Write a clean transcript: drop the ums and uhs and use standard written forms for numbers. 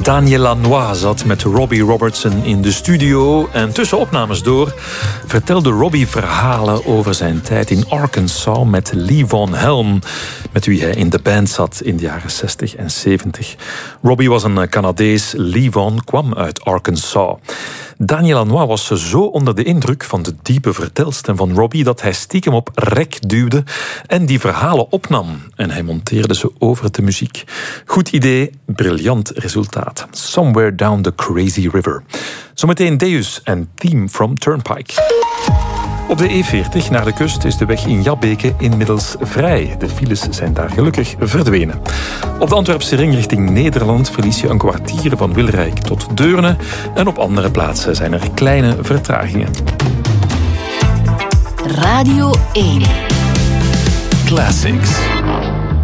Daniel Lanois zat met Robbie Robertson in de studio en tussen opnames door vertelde Robbie verhalen over zijn tijd in Arkansas met Levon Helm, met wie hij in de band zat in de jaren 60 en 70. Robbie was een Canadees, Levon kwam uit Arkansas. Daniel Lanois was zo onder de indruk van de diepe vertelstem van Robbie dat hij stiekem op rek duwde en die verhalen opnam. En hij monteerde ze over de muziek. Goed idee, briljant resultaat. Somewhere Down the Crazy River. Zometeen Deus en Theme from Turnpike. Op de E40 naar de kust is de weg in Jabbeke inmiddels vrij. De files zijn daar gelukkig verdwenen. Op de Antwerpse ring richting Nederland verlies je een kwartier van Wilrijk tot Deurne. En op andere plaatsen zijn er kleine vertragingen. Radio 1 Classics.